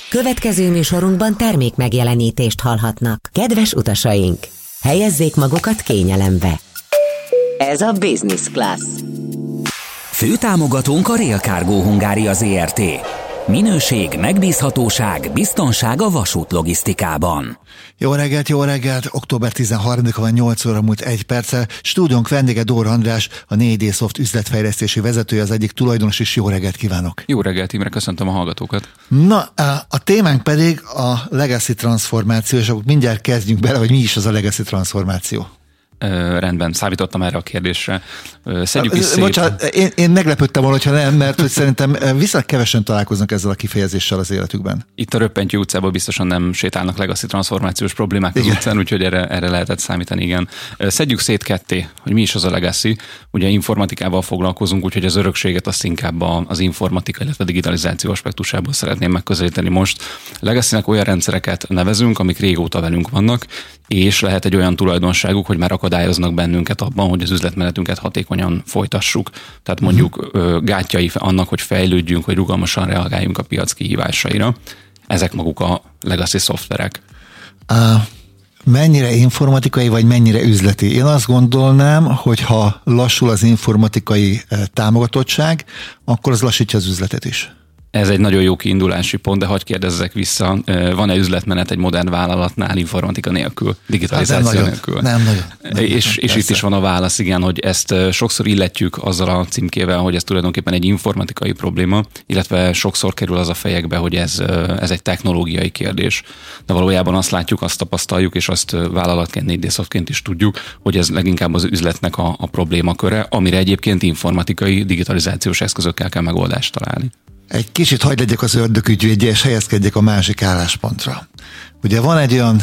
Következő műsorunkban termék megjelenítést hallhatnak. Kedves utasaink, helyezzék magukat kényelembe. Ez a Business Class. Főtámogatónk a Rail Cargo Hungária Zrt. Minőség, megbízhatóság, biztonság a vasút logisztikában. Jó reggelt! Október 13-a van, 8 óra múlt 1 perccel. Stúdiónk vendége Dóra András, a 4D Soft üzletfejlesztési vezetője, az egyik tulajdonos is. Jó reggelt kívánok! Jó reggelt, Imre, köszöntöm a hallgatókat! Na, a témánk pedig a legacy transformáció, és akkor mindjárt kezdjünk bele, hogy mi is az a legacy transformáció. Rendben, számítottam erre a kérdésre. Szedjük is szét. Bocsánat, én meglepődtem volna, hogyha nem, mert hogy szerintem viszonylag kevesen találkoznak ezzel a kifejezéssel az életükben. Itt a Röppentyű utcában biztosan nem sétálnak legacy transformációs problémák az utcán, úgyhogy erre lehetett számítani, igen. Szedjük szét ketté, hogy mi is az a legacy. Ugye informatikával foglalkozunk, úgyhogy az örökséget azt inkább az informatika, illetve a digitalizáció aspektusából szeretném megközelíteni most. Legacynek olyan rendszereket nevezünk, amik régóta velünk vannak, és lehet egy olyan tulajdonságuk, hogy már akadályoznak bennünket abban, hogy az üzletmenetünket hatékonyan folytassuk. Tehát mondjuk gátjai annak, hogy fejlődjünk, hogy rugalmasan reagáljunk a piac kihívásaira. Ezek maguk a legacy szoftverek. Mennyire informatikai, vagy mennyire üzleti? Én azt gondolnám, hogy ha lassul az informatikai támogatottság, akkor az lassítja az üzletet is. Ez egy nagyon jó kiindulási pont, de hadd kérdezzek vissza, van-e üzletmenet egy modern vállalatnál informatika nélkül, digitalizáció nélkül? Nem nagyon. És itt is van a válasz, igen, hogy ezt sokszor illetjük azzal a címkével, hogy ez tulajdonképpen egy informatikai probléma, illetve sokszor kerül az a fejekbe, hogy ez egy technológiai kérdés. De valójában azt látjuk, azt tapasztaljuk, és azt vállalatként, 4D Softként is tudjuk, hogy ez leginkább az üzletnek a problémaköre, amire egyébként informatikai, digitalizációs eszközökkel kell megoldást találni. Egy kicsit hagyd legyek az ördögügyvédje, és helyezkedjek a másik álláspontra. Ugye van egy olyan,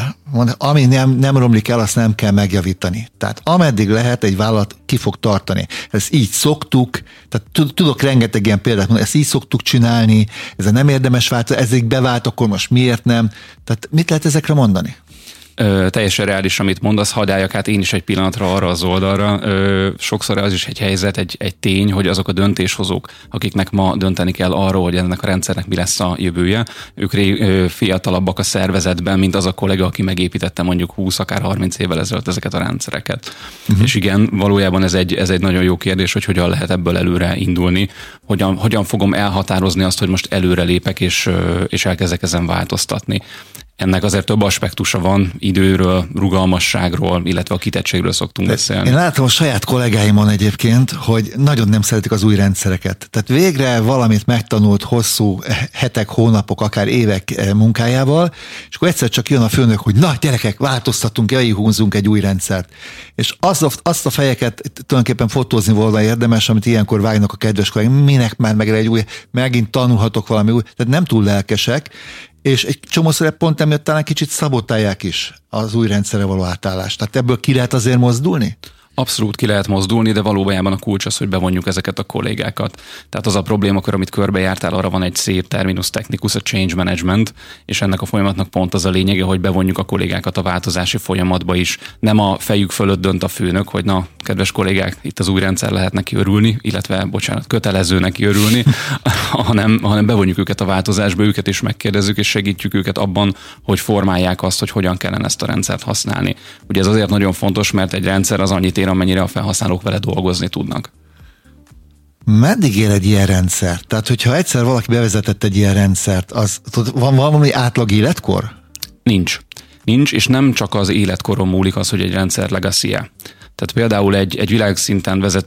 ami nem romlik el, azt nem kell megjavítani. Tehát ameddig lehet, egy vállalat ki fog tartani. Ezt így szoktuk, tehát tudok rengeteg ilyen példát mondani, ezt így szoktuk csinálni, ez nem érdemes változni, ez így bevált, akkor most miért nem? Tehát mit lehet ezekre mondani? Teljesen reális, amit mondasz, hadd álljak át én is egy pillanatra arra az oldalra. Sokszor az is egy helyzet, egy tény, hogy azok a döntéshozók, akiknek ma dönteni kell arról, hogy ennek a rendszernek mi lesz a jövője, ők fiatalabbak a szervezetben, mint az a kollega, aki megépítette mondjuk 20, akár 30 évvel ezelőtt ezeket a rendszereket. És igen, valójában ez egy nagyon jó kérdés, hogy hogyan lehet ebből előre indulni, hogyan fogom elhatározni azt, hogy most előre lépek, és elkezdek ezen változtatni. Ennek azért több aspektusa van, időről, rugalmasságról, illetve a kitettségről szoktunk beszélni. Én látom a saját kollégáimon egyébként, hogy nagyon nem szeretik az új rendszereket. Tehát végre valamit megtanult hosszú hetek, hónapok, akár évek munkájával, és akkor egyszer csak jön a főnök, hogy na gyerekek, változtatunk, húzzunk egy új rendszert. És azt a fejeket tulajdonképpen fotózni volna érdemes, amit ilyenkor vágnak a kedves kollégák, minek már megint tanulhatok valami új, tehát nem túl lelkesek, és egy csomószor pont emiatt talán kicsit szabotálják is az új rendszerre való átállást. Tehát ebből ki lehet azért mozdulni? Abszolút ki lehet mozdulni, de valójában a kulcs az, hogy bevonjuk ezeket a kollégákat. Tehát az a problémakör, amit körbejártál, arra van egy szép terminus technicus, a change management, és ennek a folyamatnak pont az a lényege, hogy bevonjuk a kollégákat a változási folyamatba is. Nem a fejük fölött dönt a főnök, hogy na, kedves kollégák, itt az új rendszer lehet neki örülni, illetve, kötelező neki örülni, hanem bevonjuk őket a változásba, őket is megkérdezzük, és segítjük őket abban, hogy formálják azt, hogy hogyan kellene ezt a rendszert használni. Ugye ez azért nagyon fontos, mert egy rendszer az annyit ér, amennyire a felhasználók vele dolgozni tudnak. Meddig él egy ilyen rendszer? Tehát, hogyha egyszer valaki bevezetett egy ilyen rendszert, van valami átlag életkor? Nincs, és nem csak az életkoron múlik az, hogy egy rendszer legacy-e. Tehát például egy világszinten